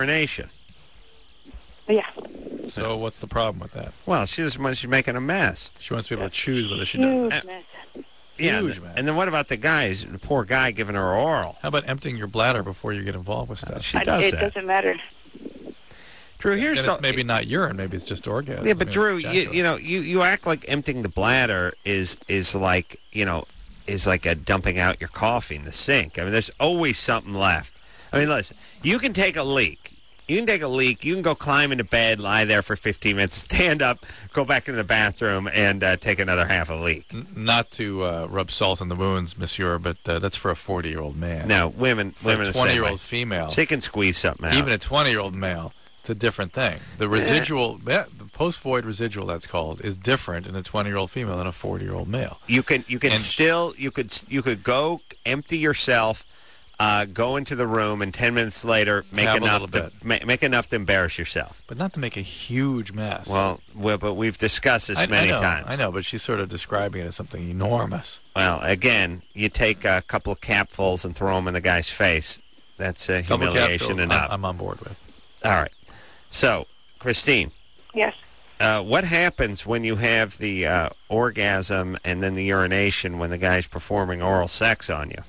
urination. Yeah. So what's the problem with that? Well, she doesn't want she's making a mess. She wants to be able to choose whether she does. Huge mess. Yeah, Huge mess. and then what about the guys? The poor guy giving her oral. How about emptying your bladder before you get involved with stuff? She does It that. doesn't matter. Drew, here's And so it's maybe not urine, maybe it's just orgasm. yeah, but you know, Drew, ejaculate. you act like emptying the bladder is like is like a dumping out your coffee in the sink. I mean, there's always something left. I mean, listen, you can take a leak. You can take a leak. You can go climb into bed, lie there for 15 minutes, stand up, go back into the bathroom, and take another half a leak. Not to rub salt in the wounds, monsieur, but that's for a 40-year-old man. No, women For a the same way. 20-year-old female, She can squeeze something out. even a 20-year-old male, it's a different thing. The residual, the post-void residual, that's called, is different in a 20-year-old female than a 40-year-old male. You can And- still you could go empty yourself, go into the room, and 10 minutes later make Have a enough little to make enough to embarrass yourself. But not to make a huge mess. Well, but we've discussed this many times. I know, but she's sort of describing it as something enormous. Well, again, you take a couple of capfuls and throw them in the guy's face. That's Double humiliation capsules, enough. I'm on board with. All right. So, Christine, Yes. what happens when you have the orgasm and then the urination when the guy's performing oral sex on you?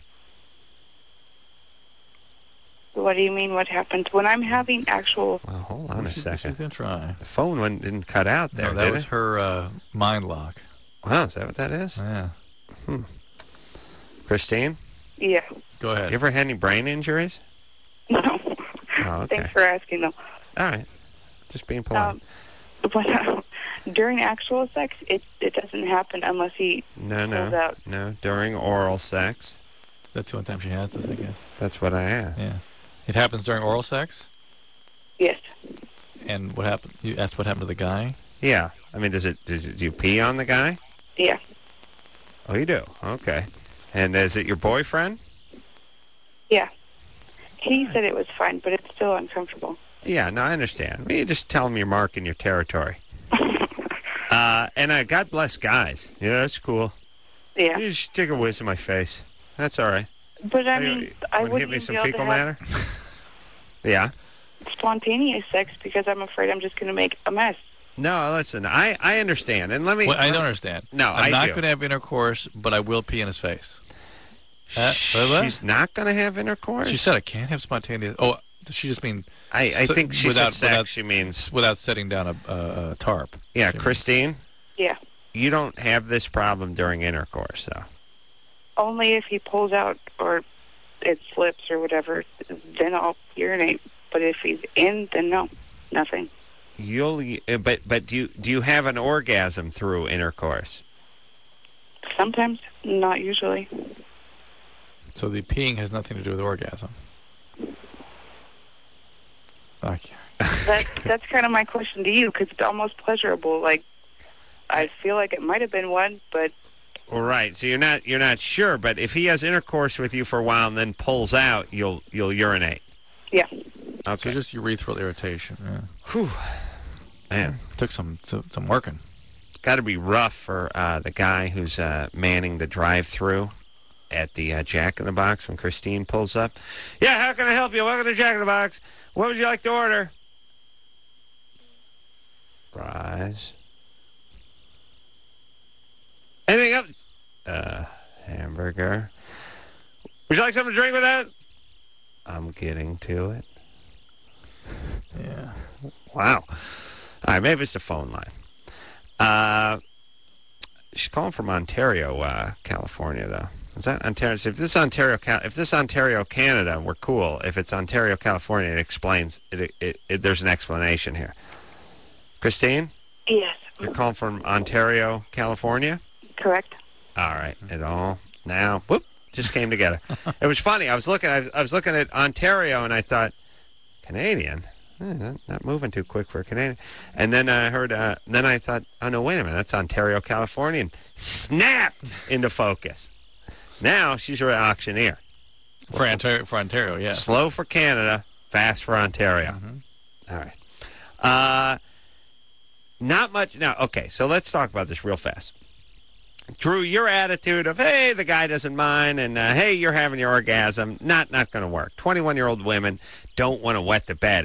What do you mean? What happens when I'm having actual? Well, hold on a She's second. going to try. The phone didn't cut out there, No, that did was it? her mind lock. Wow, is that what that is? Yeah. Christine, Yeah. Go ahead. you ever had any brain injuries? No. Oh, okay. Thanks for asking, though. All right. Just being polite. But during actual sex, it doesn't happen unless he pulls out. No. During oral sex. That's the only time she has this, I guess. That's what I asked. Yeah. It happens during oral sex? Yes. And what happened? You asked what happened to the guy? Yeah. I mean, do you pee on the guy? Yeah. Oh, you do? Okay. And is it your boyfriend? Yeah. He said it was fine, but it's still uncomfortable. Yeah, no, I understand. You just tell him you're marking your territory. And God bless guys. Yeah, that's cool. Yeah. You just take a whiz in my face. That's all right. But I mean, I Want to wouldn't give me even some be able fecal to have matter? Yeah. spontaneous sex because I'm afraid I'm just going to make a mess. No, listen, I understand. And let me... Well, I don't understand. No, I'm I not do. going to have intercourse, but I will pee in his face. She's not going to have intercourse? She said I can't have spontaneous... Oh, does she just mean... I think she said sex, she means... Without setting down a tarp. Yeah, She means- Christine, Yeah. you don't have this problem during intercourse, though. Only if he pulls out or it slips or whatever, then I'll urinate. But if he's in, then no, nothing. But do you have an orgasm through intercourse? Sometimes, not usually. So the peeing has nothing to do with orgasm. Okay. That's kind of my question to you, because it's almost pleasurable. Like, I feel like it might have been one, but All right, so you're not sure, but if he has intercourse with you for a while and then pulls out, you'll urinate. yeah. So Okay. just urethral irritation. Yeah. Whew. Man, Took some working. got to be rough for the guy who's manning the drive-through at the Jack in the Box when Christine pulls up. Yeah, how can I help you? Welcome to Jack in the Box. What would you like to order? Fries. Anything else? Hamburger. Would you like something to drink with that? I'm getting to it. Yeah. Wow. All right, maybe it's the phone line. She's calling from Ontario, California, though. Is that Ontario? If this is Ontario, Canada, we're cool. If it's Ontario, California, it explains. There's an explanation here. Christine, Yes. you're calling from Ontario, California. Correct. All right, it all now just came together. It was funny. I was looking at Ontario, and I thought, Canadian. Not moving too quick for a Canadian. And then I heard. Then I thought, oh no, wait a minute, that's Ontario, California, and snapped into focus. Now she's an auctioneer. For Ontario, yeah. Slow for Canada, fast for Ontario. Mm-hmm. All right. Not much. Now, okay, so let's talk about this real fast. Drew, your attitude of, hey, the guy doesn't mind, and hey, you're having your orgasm, not going to work. 21-year-old women don't want to wet the bed.